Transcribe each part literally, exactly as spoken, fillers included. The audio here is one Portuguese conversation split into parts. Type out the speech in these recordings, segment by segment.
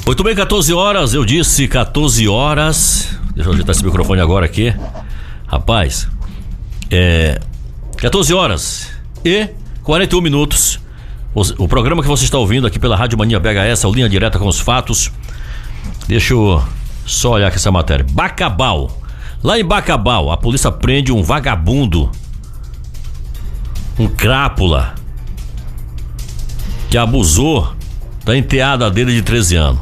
Muito bem, quatorze horas, eu disse quatorze horas. Deixa eu ajeitar esse microfone agora aqui. Rapaz, é quatorze horas e quarenta e um minutos. O, o programa que você está ouvindo aqui pela Rádio Mania B H S, a linha direta com os fatos. Deixa eu só olhar aqui essa matéria. Bacabal. Lá em Bacabal, a polícia prende um vagabundo, um crápula, que abusou da enteada dele de treze anos.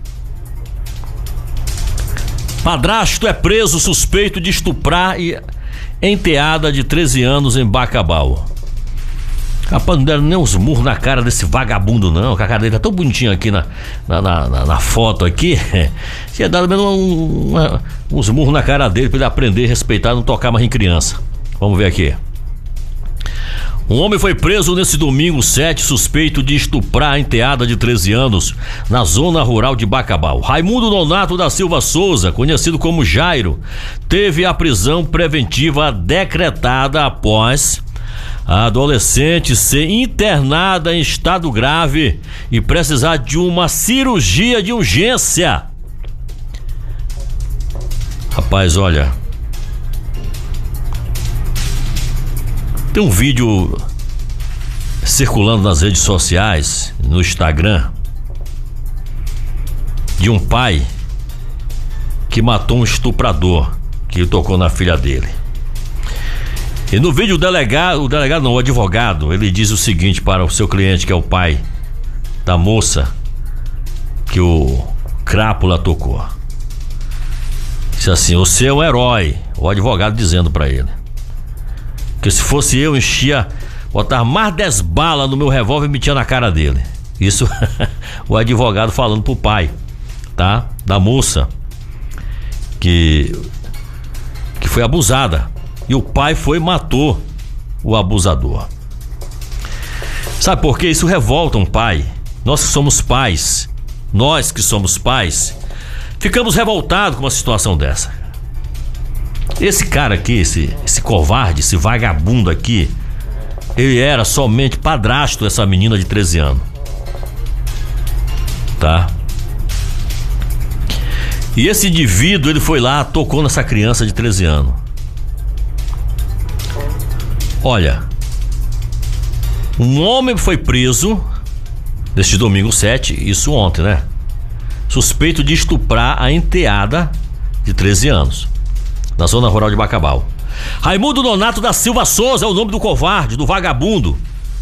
Padrasto é preso suspeito de estuprar e enteada de treze anos em Bacabal. Rapaz, não deram nem uns murros na cara desse vagabundo, não. Que a cara dele tá tão bonitinho aqui na, na, na, na foto aqui. Tinha dado mesmo um, uma, uns murros na cara dele pra ele aprender a respeitar e não tocar mais em criança. Vamos ver aqui. Um homem foi preso nesse domingo sete, suspeito de estuprar a enteada de treze anos na zona rural de Bacabal. Raimundo Nonato da Silva Souza, conhecido como Jairo, teve a prisão preventiva decretada após a adolescente ser internada em estado grave e precisar de uma cirurgia de urgência. Rapaz, olha, tem um vídeo circulando nas redes sociais, no Instagram, de um pai que matou um estuprador que tocou na filha dele. E no vídeo o delegado, o delegado não, o advogado, ele diz o seguinte para o seu cliente, que é o pai da moça que o crápula tocou. Disse assim: você é um herói. O advogado dizendo para ele que se fosse eu, enchia, botava mais dez balas no meu revólver e metia na cara dele. Isso o advogado falando pro pai, tá? Da moça que que foi abusada. E o pai foi e matou o abusador. Sabe por quê? Isso revolta um pai. Nós que somos pais, nós que somos pais, ficamos revoltados com uma situação dessa. Esse cara aqui, esse, esse covarde, esse vagabundo aqui, ele era somente padrasto dessa menina de treze anos. Tá? E esse indivíduo, ele foi lá, tocou nessa criança de treze anos. Olha, um homem foi preso neste domingo sete, isso ontem, né? Suspeito de estuprar a enteada de treze anos, na zona rural de Bacabal. Raimundo Nonato da Silva Souza é o nome do covarde, do vagabundo.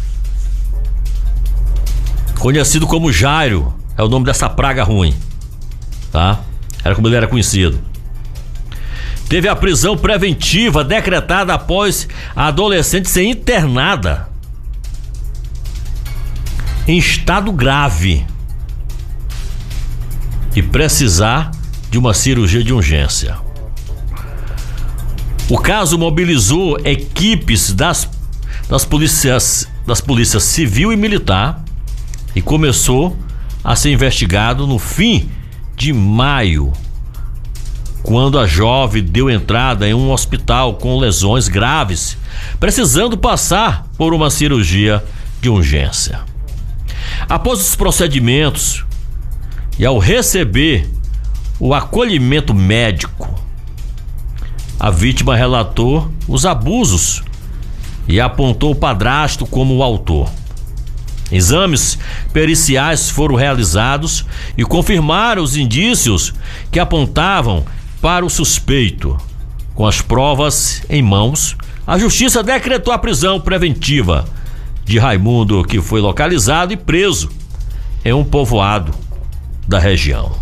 Conhecido como Jairo, é o nome dessa praga ruim, tá? Era como ele era conhecido. Teve a prisão preventiva decretada após a adolescente ser internada em estado grave e precisar de uma cirurgia de urgência. O caso mobilizou equipes das, das, polícias, das polícias civil e militar e começou a ser investigado no fim de maio, quando a jovem deu entrada em um hospital com lesões graves, precisando passar por uma cirurgia de urgência. Após os procedimentos e ao receber o acolhimento médico, a vítima relatou os abusos e apontou o padrasto como o autor. Exames periciais foram realizados e confirmaram os indícios que apontavam para o suspeito. Com as provas em mãos, a justiça decretou a prisão preventiva de Raimundo, que foi localizado e preso em um povoado da região.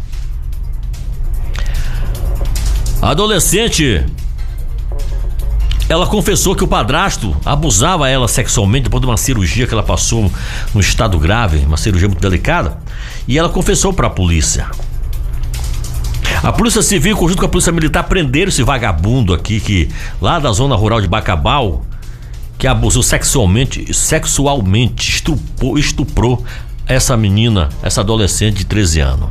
A adolescente, ela confessou que o padrasto abusava ela sexualmente depois de uma cirurgia que ela passou num estado grave, uma cirurgia muito delicada, e ela confessou para a polícia. A Polícia Civil, conjunto com a Polícia Militar, prenderam esse vagabundo aqui, que lá da zona rural de Bacabal, que abusou sexualmente, sexualmente estuprou, estuprou essa menina, essa adolescente de treze anos.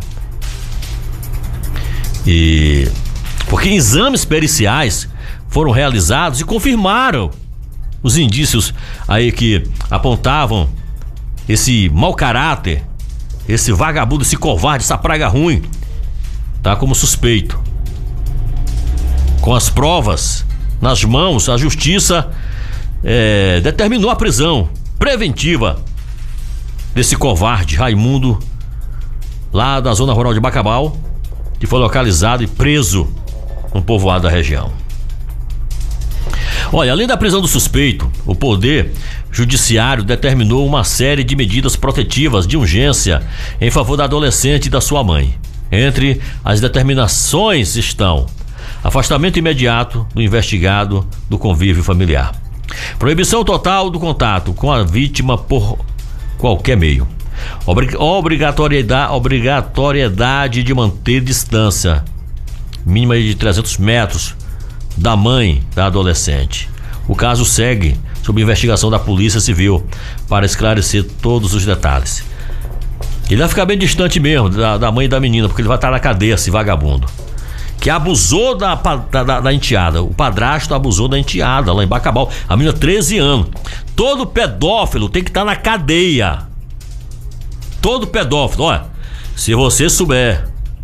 E porque exames periciais foram realizados e confirmaram os indícios aí que apontavam esse mau caráter esse vagabundo, esse covarde, essa praga ruim, tá como suspeito. Com as provas nas mãos, a justiça é, determinou a prisão preventiva desse covarde Raimundo, lá da zona rural de Bacabal, que foi localizado e preso no povoado da região. Olha, além da prisão do suspeito, o Poder Judiciário determinou uma série de medidas protetivas de urgência em favor da adolescente e da sua mãe. Entre as determinações estão afastamento imediato do investigado do convívio familiar, proibição total do contato com a vítima por qualquer meio, obrigatoriedade, obrigatoriedade de manter distância mínima de trezentos metros da mãe da adolescente. O caso segue sob investigação da Polícia Civil para esclarecer todos os detalhes. Ele vai ficar bem distante mesmo da, da mãe da menina, porque ele vai estar na cadeia, esse vagabundo que abusou da, da, da, da enteada. O padrasto abusou da enteada lá em Bacabal, a menina treze anos. Todo pedófilo tem que estar na cadeia. Todo pedófilo, olha, se você souber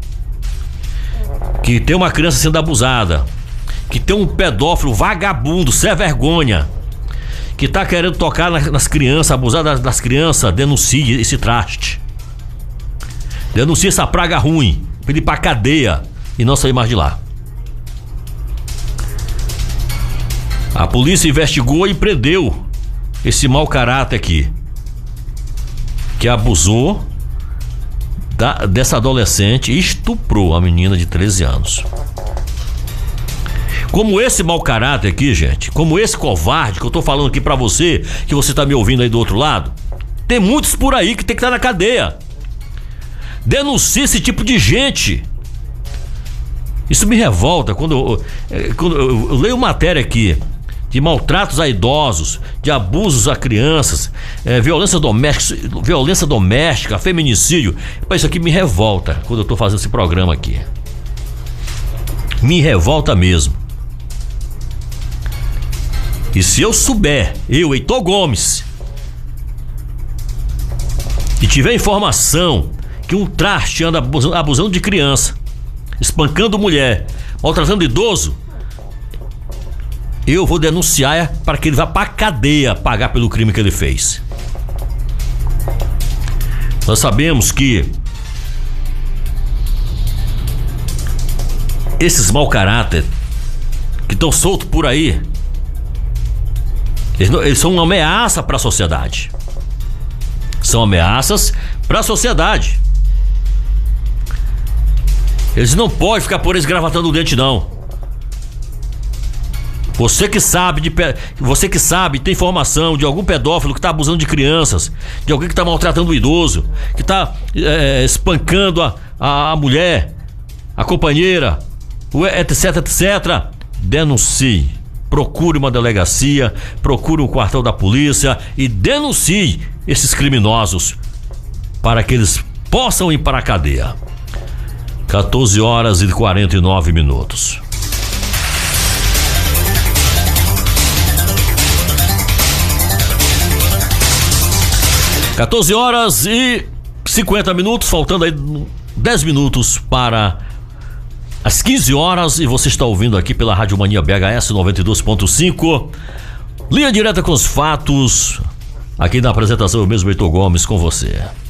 que tem uma criança sendo abusada, que tem um pedófilo vagabundo, sem vergonha, que tá querendo tocar nas, nas crianças, abusar das, das crianças, denuncie esse traste. Denuncie essa praga ruim, pedir pra cadeia e não sair mais de lá. A polícia investigou e prendeu esse mau caráter aqui, que abusou da, dessa adolescente e estuprou a menina de treze anos. Como esse mau caráter aqui, gente, como esse covarde que eu tô falando aqui pra você, que você tá me ouvindo aí do outro lado, tem muitos por aí que tem que estar na cadeia. Denuncie esse tipo de gente. Isso me revolta quando eu, quando eu leio matéria aqui de maltratos a idosos, de abusos a crianças, é, violência doméstica, violência doméstica, feminicídio. Isso aqui me revolta quando eu tô fazendo esse programa aqui. Me revolta mesmo. E se eu souber, eu, Heitor Gomes, e tiver informação que um traste anda abusando, abusando de criança, espancando mulher, maltratando idoso, eu vou denunciar para que ele vá para cadeia pagar pelo crime que ele fez. Nós sabemos que esses mau caráter que estão soltos por aí, eles, não, eles são uma ameaça para a sociedade. São ameaças para a sociedade. Eles não podem ficar por eles gravatando o dente, não. Você que sabe, de, você que sabe, tem informação de algum pedófilo que está abusando de crianças, de alguém que está maltratando o idoso, que está é, espancando a, a, a mulher, a companheira, etc, etc, denuncie. Procure uma delegacia, procure um quartel da polícia e denuncie esses criminosos para que eles possam ir para a cadeia. quatorze horas e quarenta e nove minutos. quatorze horas e cinquenta minutos, faltando aí dez minutos para as quinze horas, e você está ouvindo aqui pela Rádio Mania B H S noventa e dois ponto cinco. Linha direta com os fatos, aqui na apresentação eu mesmo, Heitor Gomes, com você.